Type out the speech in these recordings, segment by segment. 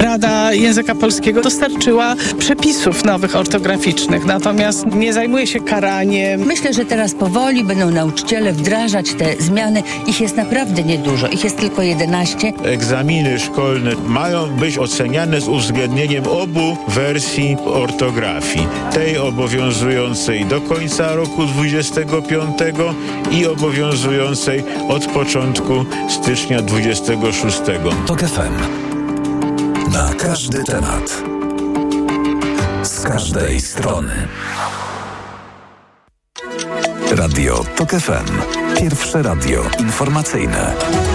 Rada Języka Polskiego dostarczyła przepisów nowych ortograficznych, natomiast nie zajmuje się karaniem. Myślę, że teraz powoli będą nauczyciele wdrażać te zmiany. Ich jest naprawdę niedużo. Ich jest tylko 11. Egzaminy szkolne mają być oceniane z uwzględnieniem obu wersji ortografii. Tej obowiązującej do końca roku 25 i obowiązującej od początku stycznia 26. TOK FM. Na każdy temat. Z każdej strony. Radio TOK FM. Pierwsze radio informacyjne.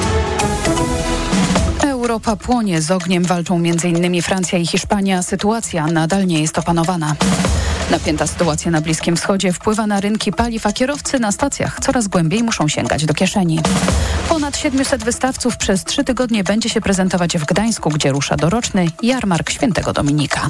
Europa płonie, z ogniem walczą m.in. Francja i Hiszpania. Sytuacja nadal nie jest opanowana. Napięta sytuacja na Bliskim Wschodzie wpływa na rynki paliw, a kierowcy na stacjach coraz głębiej muszą sięgać do kieszeni. Ponad 700 wystawców przez 3 tygodnie będzie się prezentować w Gdańsku, gdzie rusza doroczny jarmark Świętego Dominika.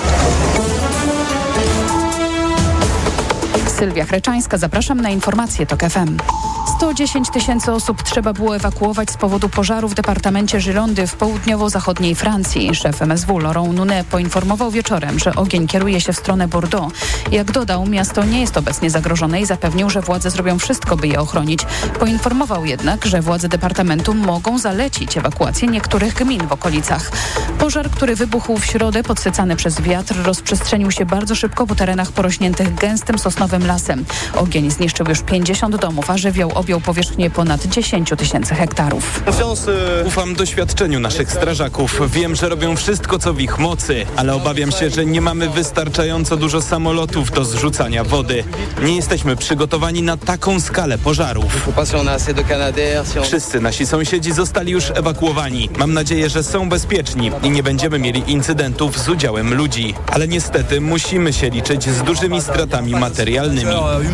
Sylwia Chreczańska, zapraszam na informacje TOK FM. 110 000 osób trzeba było ewakuować z powodu pożaru w departamencie Girondy w południowo-zachodniej Francji. Szef MSW Laurent Nunez poinformował wieczorem, że ogień kieruje się w stronę Bordeaux. Jak dodał, miasto nie jest obecnie zagrożone i zapewnił, że władze zrobią wszystko, by je ochronić. Poinformował jednak, że władze departamentu mogą zalecić ewakuację niektórych gmin w okolicach. Pożar, który wybuchł w środę, podsycany przez wiatr, rozprzestrzenił się bardzo szybko po terenach porośniętych gęstym sosnowym lasem. Ogień zniszczył już 50 domów, a żywioł objął powierzchnię ponad 10 000 hektarów. Ufam doświadczeniu naszych strażaków. Wiem, że robią wszystko, co w ich mocy, ale obawiam się, że nie mamy wystarczająco dużo samolotów do zrzucania wody. Nie jesteśmy przygotowani na taką skalę pożarów. Wszyscy nasi sąsiedzi zostali już ewakuowani. Mam nadzieję, że są bezpieczni i nie będziemy mieli incydentów z udziałem ludzi. Ale niestety musimy się liczyć z dużymi stratami materialnymi.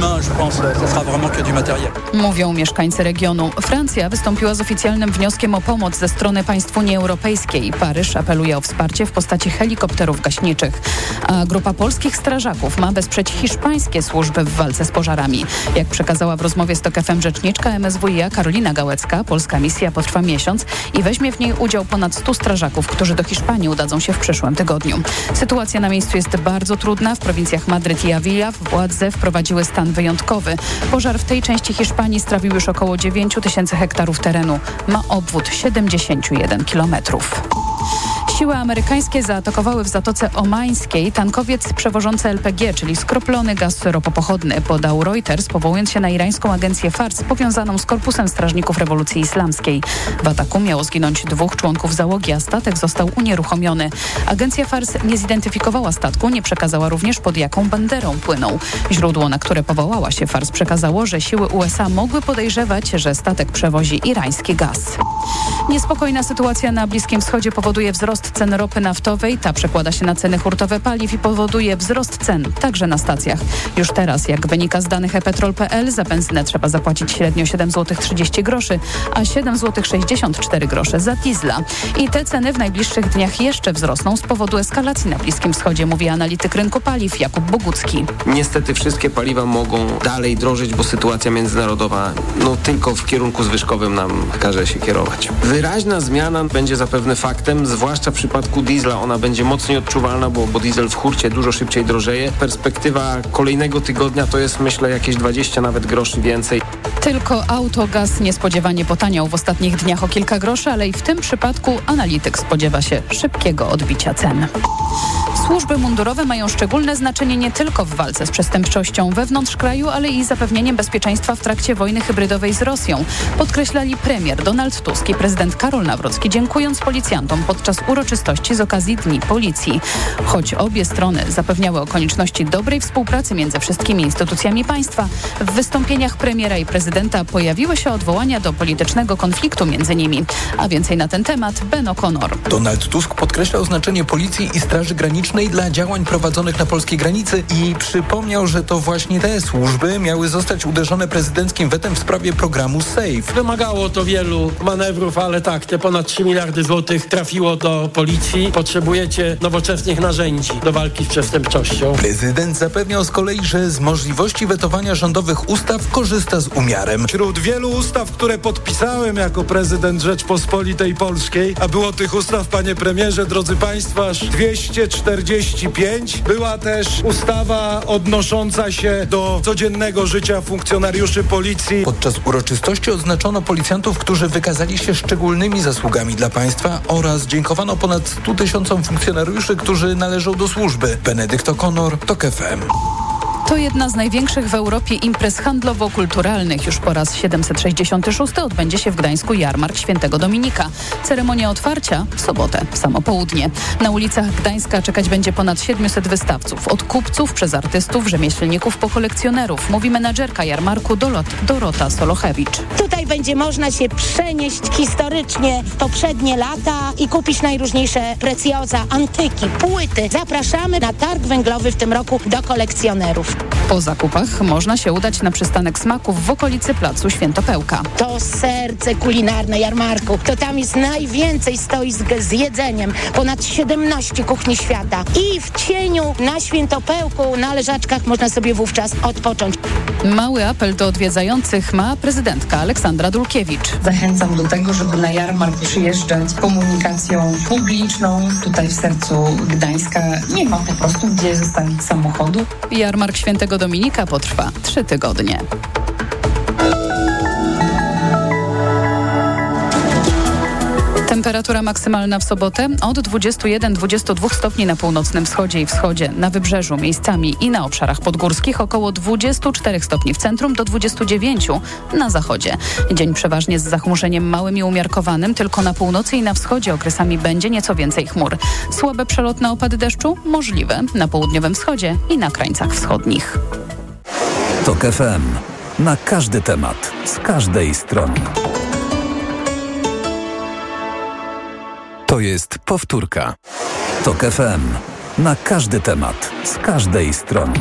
Mówią mieszkańcy regionu. Francja wystąpiła z oficjalnym wnioskiem o pomoc ze strony państw Unii Europejskiej. Paryż apeluje o wsparcie w postaci helikopterów gaśniczych. A grupa polskich strażaków ma wesprzeć hiszpańskie służby w walce z pożarami. Jak przekazała w rozmowie z TOK FM rzeczniczka MSWiA Karolina Gałecka, polska misja potrwa miesiąc i weźmie w niej udział ponad 100 strażaków, którzy do Hiszpanii udadzą się w przyszłym tygodniu. Sytuacja na miejscu jest bardzo trudna. W prowincjach Madryt i Avila władze wprowadziły stan wyjątkowy. Pożar w tej części Hiszpanii strawił już około 9 000 hektarów terenu. Ma obwód 71 kilometrów. Siły amerykańskie zaatakowały w Zatoce Omańskiej tankowiec przewożący LPG, czyli skroplony gaz ropopochodny, podał Reuters, powołując się na irańską agencję Fars powiązaną z Korpusem Strażników Rewolucji Islamskiej. W ataku miało zginąć 2 członków załogi, a statek został unieruchomiony. Agencja Fars nie zidentyfikowała statku, nie przekazała również, pod jaką banderą płynął. Źródło, na które powołała się Fars, przekazało, że siły USA mogły podejrzewać, że statek przewozi irański gaz. Niespokojna sytuacja na Bliskim Wschodzie powoduje wzrost cen ropy naftowej. Ta przekłada się na ceny hurtowe paliw i powoduje wzrost cen także na stacjach. Już teraz, jak wynika z danych ePetrol.pl, za benzynę trzeba zapłacić średnio 7,30 zł, a 7,64 zł za diesla. I te ceny w najbliższych dniach jeszcze wzrosną z powodu eskalacji na Bliskim Wschodzie, mówi analityk rynku paliw Jakub Bogucki. Niestety wszystkie paliwa mogą dalej drożeć, bo sytuacja międzynarodowa tylko w kierunku zwyżkowym nam każe się kierować. Wyraźna zmiana będzie zapewne faktem, zwłaszcza w przypadku diesla. Ona będzie mocniej odczuwalna, bo diesel w hurcie dużo szybciej drożeje. Perspektywa kolejnego tygodnia to jest, myślę, jakieś 20 nawet groszy więcej. Tylko autogaz niespodziewanie potaniał w ostatnich dniach o kilka groszy, ale i w tym przypadku analityk spodziewa się szybkiego odbicia cen. Służby mundurowe mają szczególne znaczenie nie tylko w walce z przestępczością wewnątrz kraju, ale i zapewnieniem bezpieczeństwa w trakcie wojny hybrydowej z Rosją. Podkreślali premier Donald Tusk i prezydent Karol Nawrocki, dziękując policjantom podczas uroczystości z okazji Dni Policji. Choć obie strony zapewniały o konieczności dobrej współpracy między wszystkimi instytucjami państwa, w wystąpieniach premiera i prezydenta pojawiły się odwołania do politycznego konfliktu między nimi. A więcej na ten temat Ben O'Connor. Donald Tusk podkreślał znaczenie policji i Straży Granicznej dla działań prowadzonych na polskiej granicy i przypomniał, że to właśnie te służby miały zostać uderzone prezydenckim wetem w sprawie programu SAFE. Wymagało to wielu manewrów, ale tak, te ponad 3 miliardy złotych trafiło do policji. Potrzebujecie nowoczesnych narzędzi do walki z przestępczością. Prezydent zapewniał z kolei, że z możliwości wetowania rządowych ustaw korzysta z umiarem. Wśród wielu ustaw, które podpisałem jako prezydent Rzeczpospolitej Polskiej, a było tych ustaw, panie premierze, drodzy państwo, aż 245, była też ustawa odnosząca się do codziennego życia funkcjonariuszy policji. Podczas uroczystości odznaczono policjantów, którzy wykazali się szczególnymi zasługami dla państwa oraz dziękowano ponad 100 tysiącom funkcjonariuszy, którzy należą do służby. Benedykt O'Connor, TOK FM. To jedna z największych w Europie imprez handlowo-kulturalnych. Już po raz 766 odbędzie się w Gdańsku Jarmark Świętego Dominika. Ceremonia otwarcia w sobotę, w samo południe. Na ulicach Gdańska czekać będzie ponad 700 wystawców. Od kupców przez artystów, rzemieślników po kolekcjonerów. Mówi menadżerka jarmarku Dorota Solochewicz. Tutaj będzie można się przenieść historycznie w poprzednie lata i kupić najróżniejsze precjoza, antyki, płyty. Zapraszamy na targ węglowy w tym roku do kolekcjonerów. Po zakupach można się udać na przystanek smaków w okolicy Placu Świętopełka. To serce kulinarne jarmarku. To tam jest najwięcej stoisk z jedzeniem. Ponad 17 kuchni świata. I w cieniu na Świętopełku, na leżaczkach można sobie wówczas odpocząć. Mały apel do odwiedzających ma prezydentka Aleksandra Dulkiewicz. Zachęcam do tego, żeby na jarmark przyjeżdżać komunikacją publiczną. Tutaj w sercu Gdańska nie ma po prostu gdzie zostawić samochodu. Jarmark Świętego Dominika potrwa 3 tygodnie. Temperatura maksymalna w sobotę od 21-22 stopni na północnym wschodzie i wschodzie, na wybrzeżu miejscami i na obszarach podgórskich około 24 stopni w centrum do 29 na zachodzie. Dzień przeważnie z zachmurzeniem małym i umiarkowanym, tylko na północy i na wschodzie okresami będzie nieco więcej chmur. Słabe przelotne opady deszczu możliwe na południowym wschodzie i na krańcach wschodnich. TOK FM. Na każdy temat, z każdej strony. To jest powtórka. TOK FM. Na każdy temat, z każdej strony.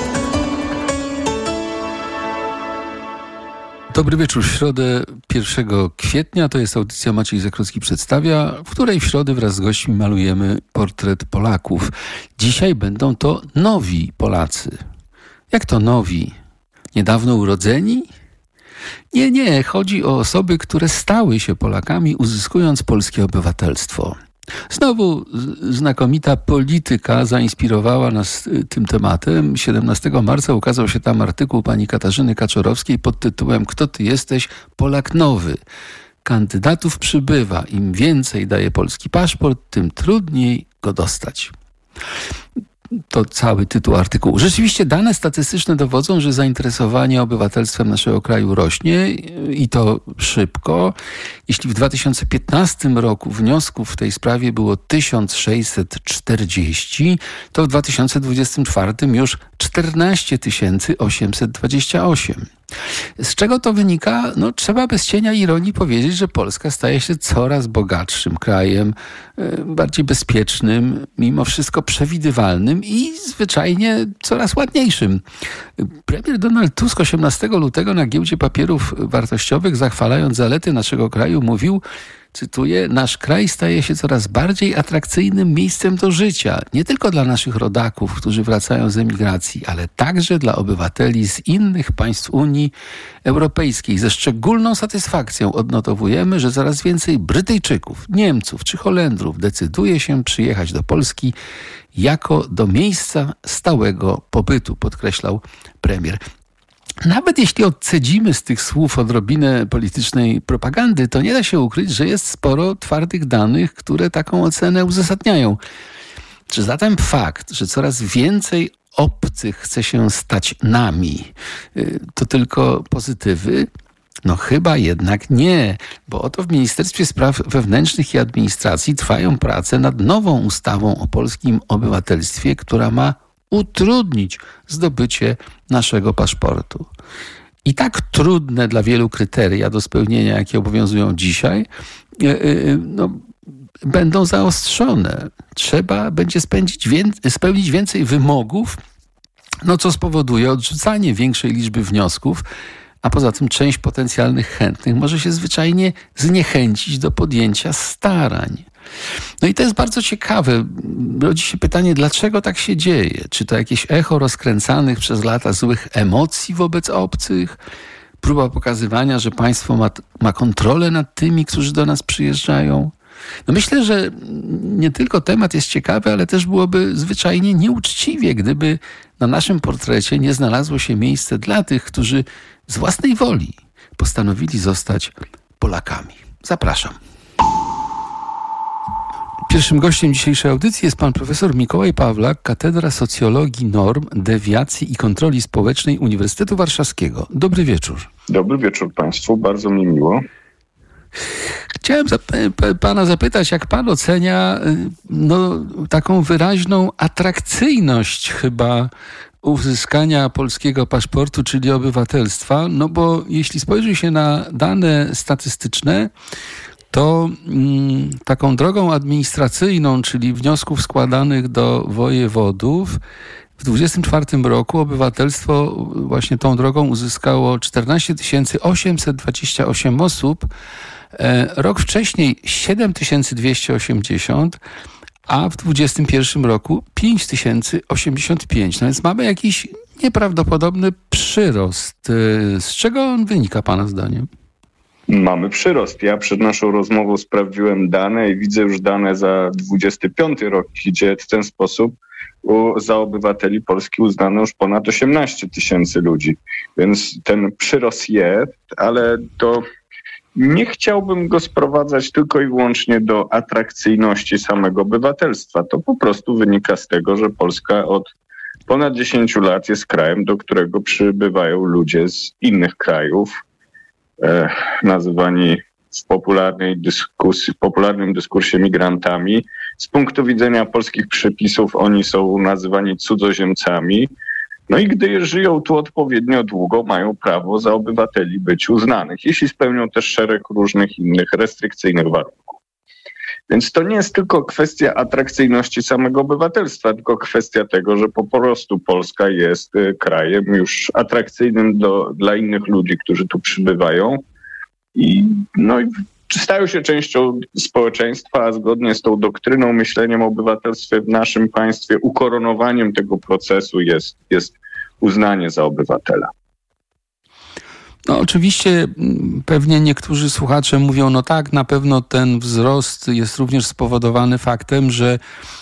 Dobry wieczór. W środę 1 kwietnia to jest audycja Maciej Zakroцki przedstawia, w której w środę wraz z gośćmi malujemy portret Polaków. Dzisiaj będą to nowi Polacy. Jak to nowi? Niedawno urodzeni? Nie. Chodzi o osoby, które stały się Polakami, uzyskując polskie obywatelstwo. Znowu znakomita polityka zainspirowała nas tym tematem. 17 marca ukazał się tam artykuł pani Katarzyny Kaczorowskiej pod tytułem „Kto ty jesteś? Polak nowy”. Kandydatów przybywa. Im więcej daje polski paszport, tym trudniej go dostać. To cały tytuł artykułu. Rzeczywiście dane statystyczne dowodzą, że zainteresowanie obywatelstwem naszego kraju rośnie i to szybko. Jeśli w 2015 roku wniosków w tej sprawie było 1640, to w 2024 już 14 828. Z czego to wynika? Trzeba bez cienia ironii powiedzieć, że Polska staje się coraz bogatszym krajem, bardziej bezpiecznym, mimo wszystko przewidywalnym i zwyczajnie coraz ładniejszym. Premier Donald Tusk 18 lutego na giełdzie papierów wartościowych, zachwalając zalety naszego kraju, mówił, cytuję, nasz kraj staje się coraz bardziej atrakcyjnym miejscem do życia. Nie tylko dla naszych rodaków, którzy wracają z emigracji, ale także dla obywateli z innych państw Unii Europejskiej. Ze szczególną satysfakcją odnotowujemy, że coraz więcej Brytyjczyków, Niemców czy Holendrów decyduje się przyjechać do Polski jako do miejsca stałego pobytu, podkreślał premier. Nawet jeśli odcedzimy z tych słów odrobinę politycznej propagandy, to nie da się ukryć, że jest sporo twardych danych, które taką ocenę uzasadniają. Czy zatem fakt, że coraz więcej obcych chce się stać nami, to tylko pozytywy? Chyba jednak nie, bo oto w Ministerstwie Spraw Wewnętrznych i Administracji trwają prace nad nową ustawą o polskim obywatelstwie, która ma utrudnić zdobycie naszego paszportu. I tak trudne dla wielu kryteria do spełnienia, jakie obowiązują dzisiaj, będą zaostrzone. Trzeba będzie spełnić więcej wymogów, co spowoduje odrzucanie większej liczby wniosków, a poza tym część potencjalnych chętnych może się zwyczajnie zniechęcić do podjęcia starań. No i to jest bardzo ciekawe. Rodzi się pytanie, dlaczego tak się dzieje? Czy to jakieś echo rozkręcanych przez lata złych emocji wobec obcych? Próba pokazywania, że państwo ma kontrolę nad tymi, którzy do nas przyjeżdżają? No myślę, że nie tylko temat jest ciekawy, ale też byłoby zwyczajnie nieuczciwie, gdyby na naszym portrecie nie znalazło się miejsce dla tych, którzy z własnej woli postanowili zostać Polakami. Zapraszam. Pierwszym gościem dzisiejszej audycji jest pan profesor Mikołaj Pawlak, Katedra Socjologii Norm, Dewiacji i Kontroli Społecznej Uniwersytetu Warszawskiego. Dobry wieczór. Dobry wieczór państwu, bardzo mi miło. Chciałem pana zapytać, jak pan ocenia taką wyraźną atrakcyjność chyba uzyskania polskiego paszportu, czyli obywatelstwa, no bo jeśli spojrzy się na dane statystyczne, to taką drogą administracyjną, czyli wniosków składanych do wojewodów, w 2024 roku obywatelstwo właśnie tą drogą uzyskało 14 828 osób, rok wcześniej 7280, a w 2021 roku 5085. No więc mamy jakiś nieprawdopodobny przyrost. Z czego on wynika pana zdaniem? Mamy przyrost. Ja przed naszą rozmową sprawdziłem dane i widzę już dane za 25 rok, gdzie w ten sposób za obywateli Polski uznano już ponad 18 tysięcy ludzi. Więc ten przyrost jest, ale to nie chciałbym go sprowadzać tylko i wyłącznie do atrakcyjności samego obywatelstwa. To po prostu wynika z tego, że Polska od ponad 10 lat jest krajem, do którego przybywają ludzie z innych krajów, nazywani w popularnym dyskursie migrantami. Z punktu widzenia polskich przepisów oni są nazywani cudzoziemcami. No i gdy żyją tu odpowiednio długo, mają prawo za obywateli być uznanych, jeśli spełnią też szereg różnych innych restrykcyjnych warunków. Więc to nie jest tylko kwestia atrakcyjności samego obywatelstwa, tylko kwestia tego, że po prostu Polska jest krajem już atrakcyjnym dla innych ludzi, którzy tu przybywają i stają się częścią społeczeństwa, a zgodnie z tą doktryną, myśleniem o obywatelstwie w naszym państwie, ukoronowaniem tego procesu jest uznanie za obywatela. No oczywiście pewnie niektórzy słuchacze mówią, no tak, na pewno ten wzrost jest również spowodowany faktem, że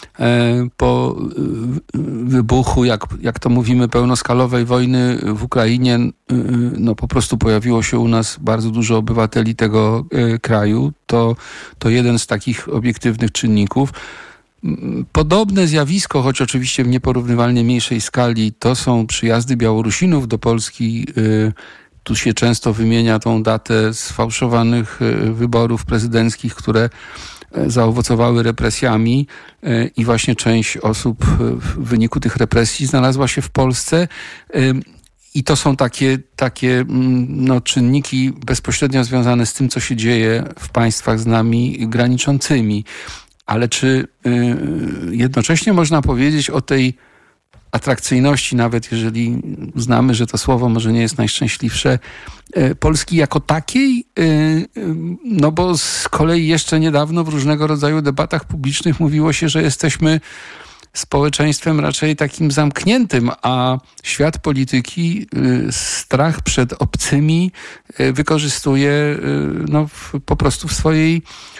po wybuchu, jak to mówimy, pełnoskalowej wojny w Ukrainie, no po prostu pojawiło się u nas bardzo dużo obywateli tego kraju. To jeden z takich obiektywnych czynników. Podobne zjawisko, choć oczywiście w nieporównywalnie mniejszej skali, to są przyjazdy Białorusinów do Polski. Tu się często wymienia tą datę sfałszowanych wyborów prezydenckich, które zaowocowały represjami i właśnie część osób w wyniku tych represji znalazła się w Polsce. I to są takie czynniki bezpośrednio związane z tym, co się dzieje w państwach z nami graniczącymi. Ale czy jednocześnie można powiedzieć o tej atrakcyjności, nawet jeżeli uznamy, że to słowo może nie jest najszczęśliwsze, Polski jako takiej? No bo z kolei jeszcze niedawno w różnego rodzaju debatach publicznych mówiło się, że jesteśmy społeczeństwem raczej takim zamkniętym, a świat polityki strach przed obcymi wykorzystuje po prostu w swojej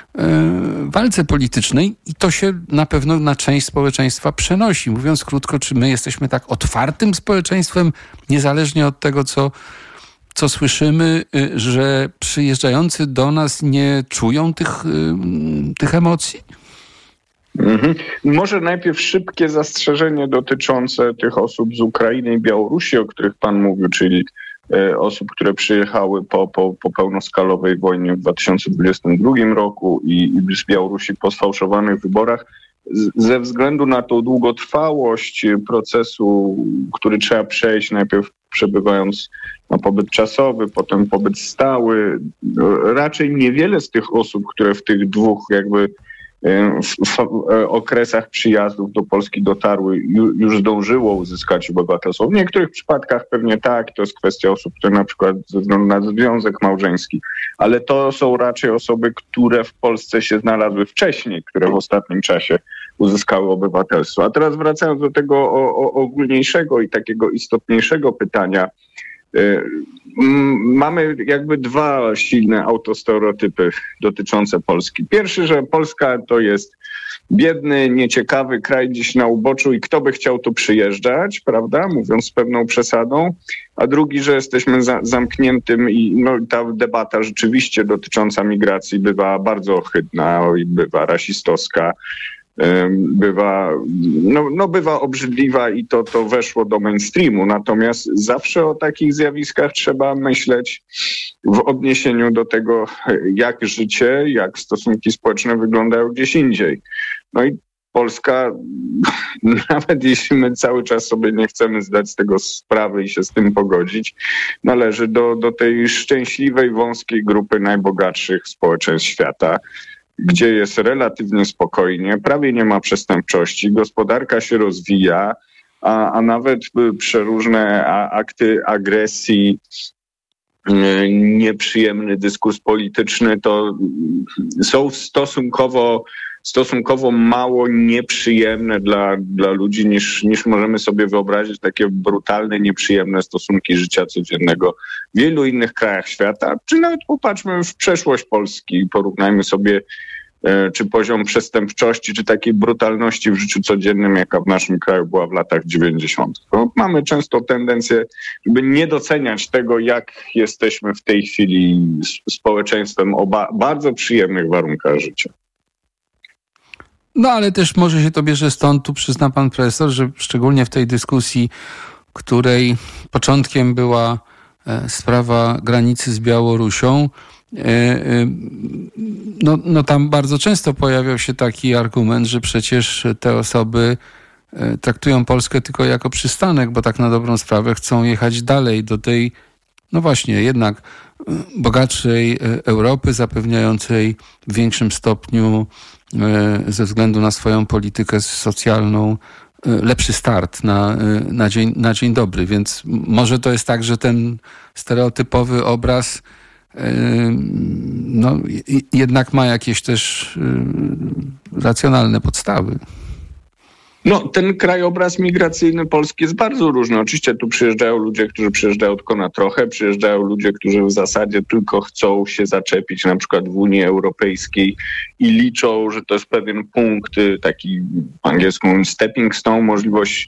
walce politycznej i to się na pewno na część społeczeństwa przenosi. Mówiąc krótko, czy my jesteśmy tak otwartym społeczeństwem, niezależnie od tego, co słyszymy, że przyjeżdżający do nas nie czują tych emocji? Może najpierw szybkie zastrzeżenie dotyczące tych osób z Ukrainy i Białorusi, o których pan mówił, czyli osób, które przyjechały po pełnoskalowej wojnie w 2022 roku i z Białorusi po sfałszowanych wyborach. Ze względu na tą długotrwałość procesu, który trzeba przejść, najpierw przebywając na pobyt czasowy, potem pobyt stały, raczej niewiele z tych osób, które w tych dwóch w okresach przyjazdów do Polski dotarły, już zdążyło uzyskać obywatelstwo. W niektórych przypadkach pewnie tak, to jest kwestia osób, które na przykład ze względu na związek małżeński, ale to są raczej osoby, które w Polsce się znalazły wcześniej, które w ostatnim czasie uzyskały obywatelstwo. A teraz wracając do tego ogólniejszego i takiego istotniejszego pytania, mamy jakby dwa silne autostereotypy dotyczące Polski. Pierwszy, że Polska to jest biedny, nieciekawy kraj gdzieś na uboczu i kto by chciał tu przyjeżdżać, prawda, mówiąc z pewną przesadą. A drugi, że jesteśmy zamkniętym i ta debata rzeczywiście dotycząca migracji bywa bardzo ohydna i bywa rasistowska. Bywa obrzydliwa i to weszło do mainstreamu. Natomiast zawsze o takich zjawiskach trzeba myśleć w odniesieniu do tego, jak życie, jak stosunki społeczne wyglądają gdzieś indziej. No i Polska, nawet jeśli my cały czas sobie nie chcemy zdać z tego sprawy i się z tym pogodzić, należy do tej szczęśliwej, wąskiej grupy najbogatszych społeczeństw świata, gdzie jest relatywnie spokojnie, prawie nie ma przestępczości, gospodarka się rozwija, a nawet przeróżne akty agresji, nieprzyjemny dyskurs polityczny to są stosunkowo mało nieprzyjemne dla ludzi, niż możemy sobie wyobrazić takie brutalne, nieprzyjemne stosunki życia codziennego w wielu innych krajach świata. Czy nawet popatrzmy w przeszłość Polski i porównajmy sobie czy poziom przestępczości, czy takiej brutalności w życiu codziennym, jaka w naszym kraju była w latach 90. No, mamy często tendencję, żeby nie doceniać tego, jak jesteśmy w tej chwili społeczeństwem o bardzo przyjemnych warunkach życia. No ale też może się to bierze stąd, tu przyzna pan profesor, że szczególnie w tej dyskusji, której początkiem była sprawa granicy z Białorusią, tam bardzo często pojawiał się taki argument, że przecież te osoby traktują Polskę tylko jako przystanek, bo tak na dobrą sprawę chcą jechać dalej do tej, no właśnie, jednak bogatszej Europy, zapewniającej w większym stopniu ze względu na swoją politykę socjalną lepszy start na dzień dobry. Więc może to jest tak, że ten stereotypowy obraz jednak ma jakieś też racjonalne podstawy. No, ten krajobraz migracyjny Polski jest bardzo różny. Oczywiście tu przyjeżdżają ludzie, którzy przyjeżdżają tylko na trochę, przyjeżdżają ludzie, którzy w zasadzie tylko chcą się zaczepić na przykład w Unii Europejskiej i liczą, że to jest pewien punkt, taki po angielsku stepping stone, możliwość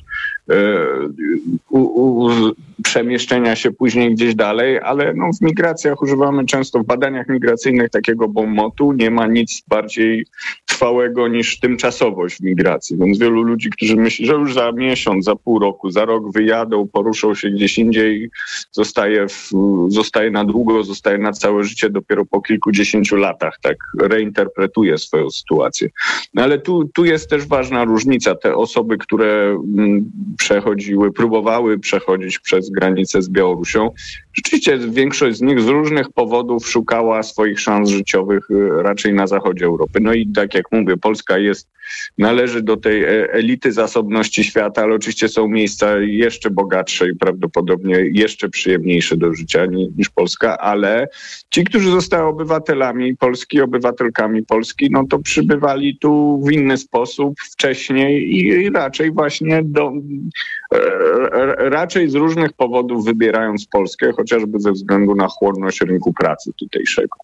przemieszczenia się później gdzieś dalej, ale w migracjach używamy często, w badaniach migracyjnych takiego bonmotu, nie ma nic bardziej trwałego niż tymczasowość w migracji. Więc wielu ludzi, którzy myślą, że już za miesiąc, za pół roku, za rok wyjadą, poruszą się gdzieś indziej, zostaje na długo, zostaje na całe życie, dopiero po kilkudziesięciu latach tak reinterpretuje swoją sytuację. No ale tu jest też ważna różnica. Te osoby, które próbowały przechodzić przez granicę z Białorusią, rzeczywiście większość z nich z różnych powodów szukała swoich szans życiowych raczej na zachodzie Europy. No i tak jak mówię, Polska należy do tej elity zasobności świata, ale oczywiście są miejsca jeszcze bogatsze i prawdopodobnie jeszcze przyjemniejsze do życia niż Polska, ale ci, którzy zostali obywatelami Polski, obywatelkami Polski, no to przybywali tu w inny sposób wcześniej i raczej właśnie raczej z różnych powodów wybierając Polskę, chociażby ze względu na chłonność rynku pracy tutejszego.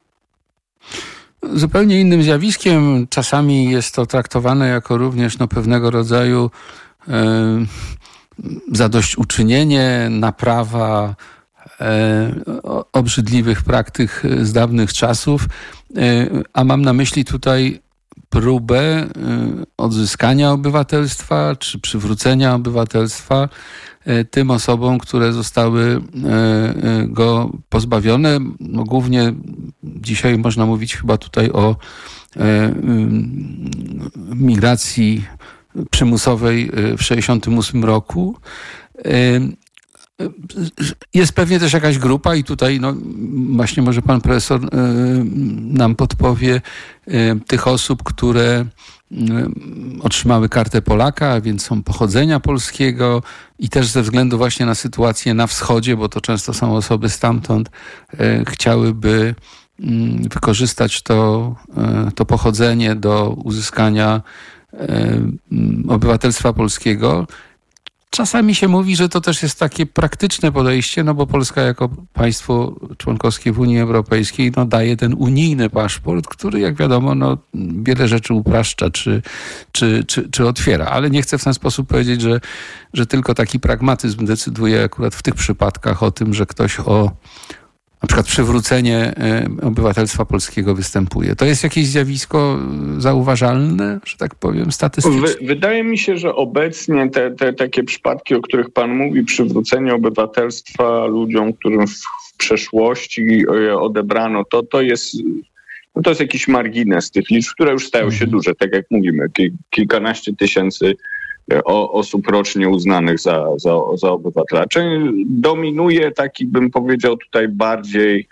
Zupełnie innym zjawiskiem czasami jest to traktowane jako również pewnego rodzaju zadośćuczynienie, naprawa obrzydliwych praktyk z dawnych czasów, a mam na myśli tutaj próbę odzyskania obywatelstwa czy przywrócenia obywatelstwa tym osobom, które zostały go pozbawione. No, głównie dzisiaj można mówić chyba tutaj o migracji przymusowej w 1968 roku. jest pewnie też jakaś grupa i tutaj właśnie może pan profesor nam podpowie tych osób, które otrzymały kartę Polaka, a więc są pochodzenia polskiego i też ze względu właśnie na sytuację na wschodzie, bo to często są osoby stamtąd, chciałyby wykorzystać to pochodzenie do uzyskania obywatelstwa polskiego. Czasami się mówi, że to też jest takie praktyczne podejście, bo Polska jako państwo członkowskie w Unii Europejskiej daje ten unijny paszport, który jak wiadomo wiele rzeczy upraszcza czy otwiera. Ale nie chcę w ten sposób powiedzieć, że tylko taki pragmatyzm decyduje akurat w tych przypadkach o tym, że ktoś o na przykład przywrócenie obywatelstwa polskiego występuje. To jest jakieś zjawisko zauważalne, że tak powiem, statystycznie? Wydaje mi się, że obecnie te takie przypadki, o których pan mówi, przywrócenie obywatelstwa ludziom, którym w przeszłości odebrano, to jest jakiś margines tych liczb, które już stają się duże, tak jak mówimy, kilkanaście tysięcy osób rocznie uznanych za obywatela. Czyli dominuje taki, bym powiedział tutaj bardziej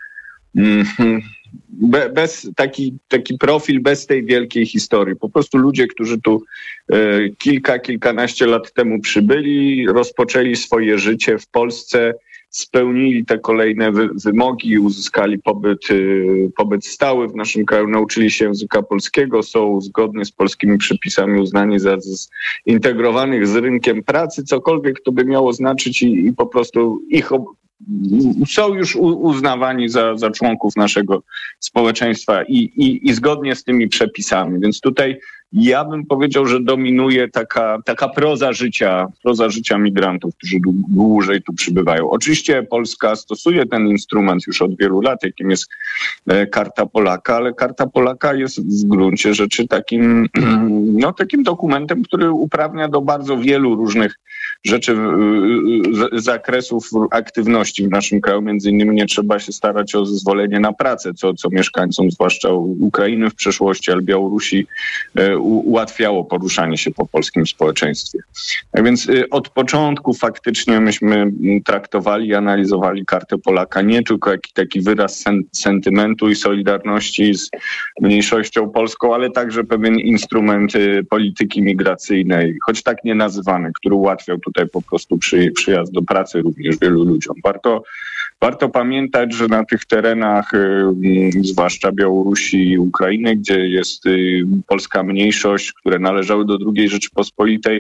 bez taki profil bez tej wielkiej historii. Po prostu ludzie, którzy tu kilkanaście lat temu przybyli, rozpoczęli swoje życie w Polsce, spełnili te kolejne wymogi, uzyskali pobyt stały w naszym kraju, nauczyli się języka polskiego, są zgodnie z polskimi przepisami uznani za zintegrowanych z rynkiem pracy, cokolwiek to by miało znaczyć i po prostu są już uznawani za członków naszego społeczeństwa i zgodnie z tymi przepisami. Więc tutaj ja bym powiedział, że dominuje taka proza życia migrantów, którzy dłużej tu przybywają. Oczywiście Polska stosuje ten instrument już od wielu lat, jakim jest Karta Polaka, ale Karta Polaka jest w gruncie rzeczy takim dokumentem, który uprawnia do bardzo wielu różnych rzeczy, zakresów aktywności w naszym kraju. Między innymi nie trzeba się starać o zezwolenie na pracę, co mieszkańcom, zwłaszcza Ukrainy w przeszłości, ale Białorusi, ułatwiało poruszanie się po polskim społeczeństwie. Tak więc od początku faktycznie myśmy traktowali i analizowali Kartę Polaka nie tylko jak taki wyraz sentymentu i solidarności z mniejszością polską, ale także pewien instrument polityki migracyjnej, choć tak nie nazywany, który ułatwiał tutaj po prostu przyjazd do pracy również wielu ludziom. Warto pamiętać, że na tych terenach, zwłaszcza Białorusi i Ukrainy, gdzie jest polska mniejszość, które należały do II Rzeczypospolitej,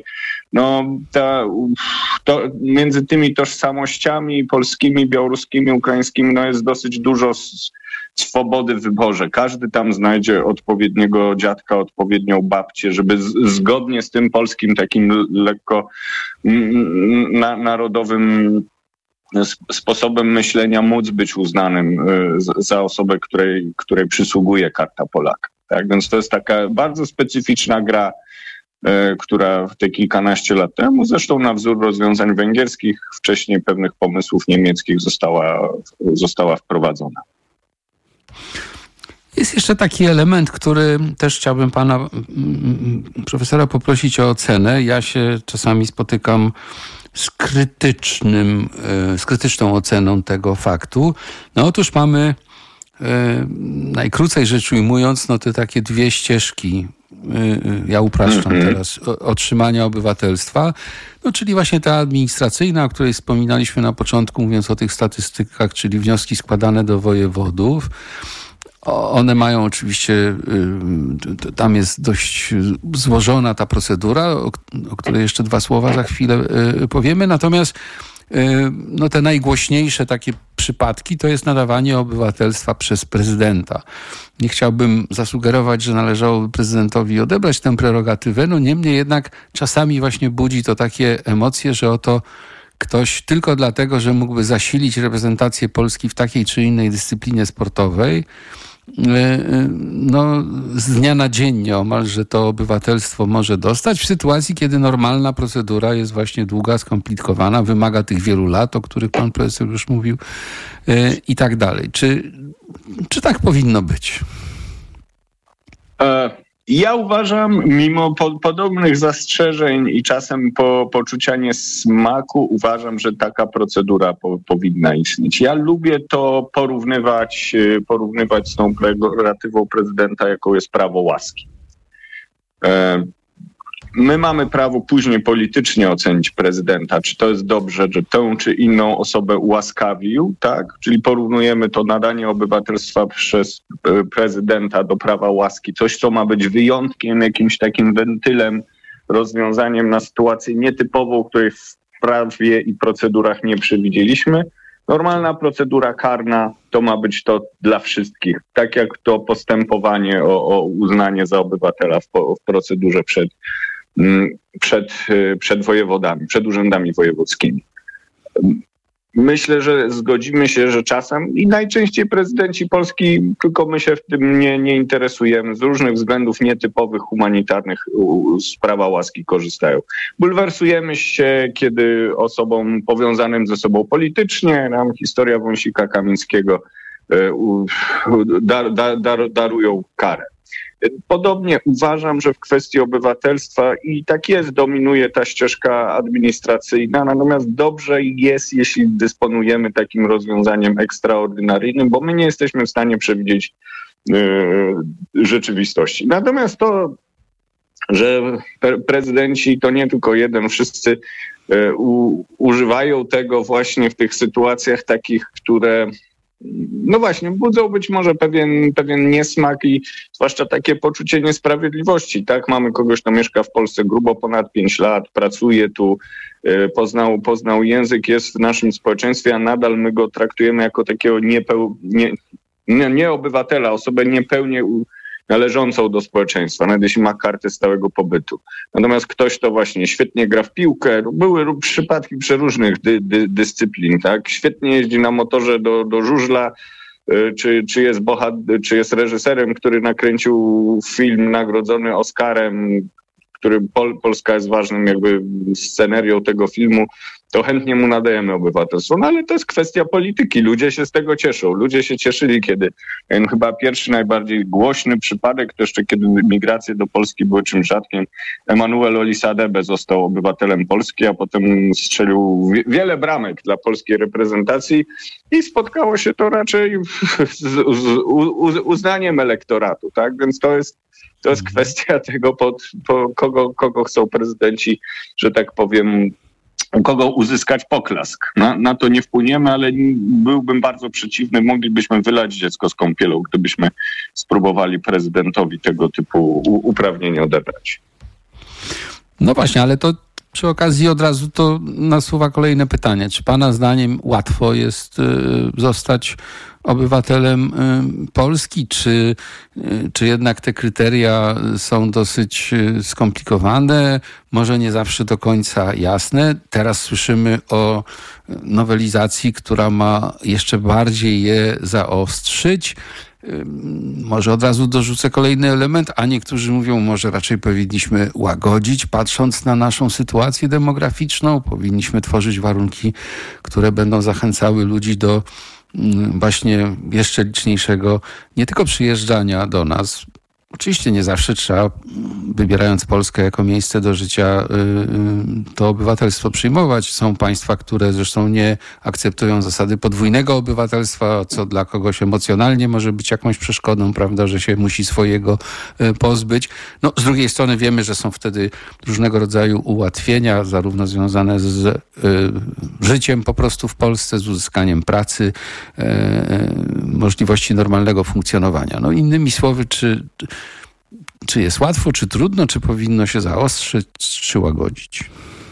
to między tymi tożsamościami polskimi, białoruskimi, ukraińskimi jest dosyć dużo swobody w wyborze. Każdy tam znajdzie odpowiedniego dziadka, odpowiednią babcię, żeby zgodnie z tym polskim takim lekko narodowym sposobem myślenia móc być uznanym za osobę, której przysługuje Karta Polaka. Tak? Więc to jest taka bardzo specyficzna gra, która te kilkanaście lat temu, zresztą na wzór rozwiązań węgierskich, wcześniej pewnych pomysłów niemieckich została wprowadzona. Jest jeszcze taki element, który też chciałbym pana profesora poprosić o ocenę. Ja się czasami spotykam z krytyczną oceną tego faktu. Otóż mamy, najkrócej rzecz ujmując, te takie dwie ścieżki, ja upraszczam teraz, otrzymania obywatelstwa, czyli właśnie ta administracyjna, o której wspominaliśmy na początku, mówiąc o tych statystykach, czyli wnioski składane do wojewodów. One mają oczywiście, tam jest dość złożona ta procedura, o której jeszcze dwa słowa za chwilę powiemy. Natomiast te najgłośniejsze takie przypadki to jest nadawanie obywatelstwa przez prezydenta. Nie chciałbym zasugerować, że należałoby prezydentowi odebrać tę prerogatywę, niemniej jednak czasami właśnie budzi to takie emocje, że oto ktoś tylko dlatego, że mógłby zasilić reprezentację Polski w takiej czy innej dyscyplinie sportowej, z dnia na dzień nieomal, że to obywatelstwo może dostać w sytuacji, kiedy normalna procedura jest właśnie długa, skomplikowana, wymaga tych wielu lat, o których pan profesor już mówił i tak dalej. Czy tak powinno być? Ja uważam, mimo podobnych zastrzeżeń i czasem poczucia niesmaku, uważam, że taka procedura powinna istnieć. Ja lubię to porównywać z tą prerogatywą prezydenta, jaką jest prawo łaski. My mamy prawo później politycznie ocenić prezydenta, czy to jest dobrze, że tę czy inną osobę ułaskawił, tak? Czyli porównujemy to nadanie obywatelstwa przez prezydenta do prawa łaski, coś co ma być wyjątkiem, jakimś takim wentylem, rozwiązaniem na sytuację nietypową, której w prawie i procedurach nie przewidzieliśmy. Normalna procedura karna to ma być to dla wszystkich, tak jak to postępowanie o uznanie za obywatela w procedurze przed wojewodami, przed urzędami wojewódzkimi. Myślę, że zgodzimy się, że czasem i najczęściej prezydenci Polski, tylko my się w tym nie interesujemy, z różnych względów nietypowych, humanitarnych z prawa łaski korzystają. Bulwersujemy się, kiedy osobom powiązanym ze sobą politycznie, nam historia Wąsika Kamińskiego darują karę. Podobnie uważam, że w kwestii obywatelstwa i tak jest, dominuje ta ścieżka administracyjna, natomiast dobrze jest, jeśli dysponujemy takim rozwiązaniem ekstraordynaryjnym, bo my nie jesteśmy w stanie przewidzieć rzeczywistości. Natomiast to, że prezydenci to nie tylko jeden, wszyscy używają tego właśnie w tych sytuacjach takich, które no właśnie, budzą być może pewien niesmak i zwłaszcza takie poczucie niesprawiedliwości. Tak, mamy kogoś, kto mieszka w Polsce grubo ponad 5 lat, pracuje tu, poznał język, jest w naszym społeczeństwie, a nadal my go traktujemy jako takiego nie obywatela, osobę niepełnie należącą do społeczeństwa, nawet jeśli ma kartę stałego pobytu. Natomiast ktoś, kto właśnie świetnie gra w piłkę, były przypadki przeróżnych dyscyplin, tak? Świetnie jeździ na motorze do żużla, czy jest reżyserem, który nakręcił film nagrodzony Oscarem, który Polska jest ważnym jakby scenerią tego filmu, to chętnie mu nadajemy obywatelstwo. No ale to jest kwestia polityki. Ludzie się z tego cieszą. Ludzie się cieszyli, kiedy chyba pierwszy, najbardziej głośny przypadek, to jeszcze kiedy migracje do Polski były czymś rzadkim, Emanuel Olisadebe został obywatelem Polski, a potem strzelił wiele bramek dla polskiej reprezentacji i spotkało się to raczej z uznaniem elektoratu, tak? Więc to jest kwestia tego, kogo chcą prezydenci, że tak powiem, kogo uzyskać poklask. Na to nie wpłyniemy, ale byłbym bardzo przeciwny. Moglibyśmy wylać dziecko z kąpielą, gdybyśmy spróbowali prezydentowi tego typu uprawnienia odebrać. No właśnie, ale to przy okazji od razu to nasuwa kolejne pytanie. Czy pana zdaniem łatwo jest zostać obywatelem Polski, czy jednak te kryteria są dosyć skomplikowane, może nie zawsze do końca jasne? Teraz słyszymy o nowelizacji, która ma jeszcze bardziej je zaostrzyć. Może od razu dorzucę kolejny element, a niektórzy mówią, może raczej powinniśmy łagodzić, patrząc na naszą sytuację demograficzną. Powinniśmy tworzyć warunki, które będą zachęcały ludzi do właśnie jeszcze liczniejszego nie tylko przyjeżdżania do nas. Oczywiście nie zawsze trzeba, wybierając Polskę jako miejsce do życia, to obywatelstwo przyjmować. Są państwa, które zresztą nie akceptują zasady podwójnego obywatelstwa, co dla kogoś emocjonalnie może być jakąś przeszkodą, prawda, że się musi swojego pozbyć. No, z drugiej strony wiemy, że są wtedy różnego rodzaju ułatwienia, zarówno związane z życiem po prostu w Polsce, z uzyskaniem pracy, możliwości normalnego funkcjonowania. No, innymi słowy, czy jest łatwo, czy trudno, czy powinno się zaostrzyć, czy łagodzić?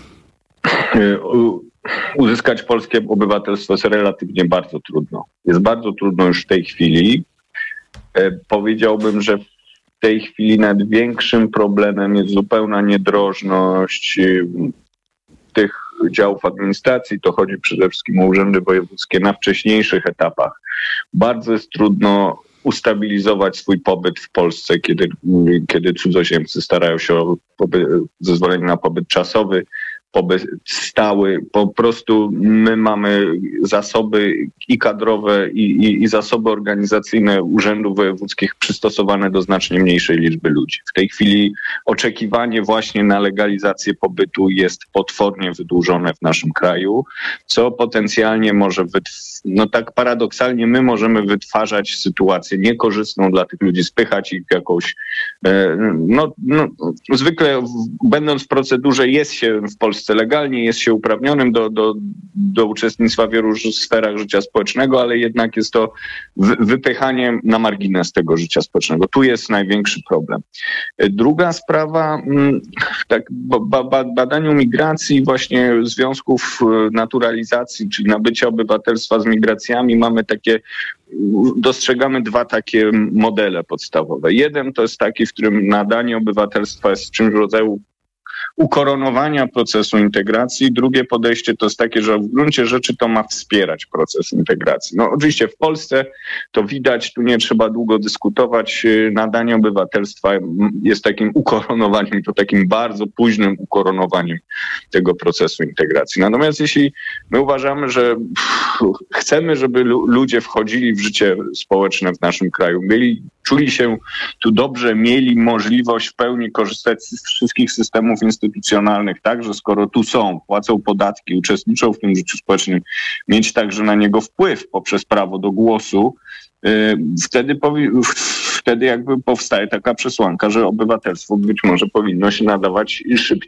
Uzyskać polskie obywatelstwo jest relatywnie bardzo trudno. Jest bardzo trudno już w tej chwili. Powiedziałbym, że w tej chwili największym problemem jest zupełna niedrożność tych działów administracji. To chodzi przede wszystkim o urzędy wojewódzkie na wcześniejszych etapach. Bardzo jest trudno ustabilizować swój pobyt w Polsce, kiedy cudzoziemcy starają się o zezwolenie na pobyt czasowy. pobyt stały. Po prostu my mamy zasoby i kadrowe, i zasoby organizacyjne urzędów wojewódzkich przystosowane do znacznie mniejszej liczby ludzi. W tej chwili oczekiwanie właśnie na legalizację pobytu jest potwornie wydłużone w naszym kraju, co potencjalnie może tak paradoksalnie my możemy wytwarzać sytuację niekorzystną dla tych ludzi, spychać ich w jakąś zwykle będąc w procedurze jest się w Polsce legalnie, jest się uprawnionym do uczestnictwa w wielu sferach życia społecznego, ale jednak jest to wypychanie na margines tego życia społecznego. Tu jest największy problem. Druga sprawa, badaniu migracji, właśnie związków naturalizacji, czyli nabycia obywatelstwa z migracjami, dostrzegamy dwa takie modele podstawowe. Jeden to jest taki, w którym nadanie obywatelstwa jest czymś w rodzaju ukoronowania procesu integracji. Drugie podejście to jest takie, że w gruncie rzeczy to ma wspierać proces integracji. Oczywiście w Polsce to widać, tu nie trzeba długo dyskutować. Nadanie obywatelstwa jest takim ukoronowaniem, to takim bardzo późnym ukoronowaniem tego procesu integracji. Natomiast jeśli my uważamy, że chcemy, żeby ludzie wchodzili w życie społeczne w naszym kraju, czuli się tu dobrze, mieli możliwość w pełni korzystać z wszystkich systemów instytucjonalnych, także skoro tu są, płacą podatki, uczestniczą w tym życiu społecznym, mieć także na niego wpływ poprzez prawo do głosu, wtedy jakby powstaje taka przesłanka, że obywatelstwo być może powinno się nadawać szybciej.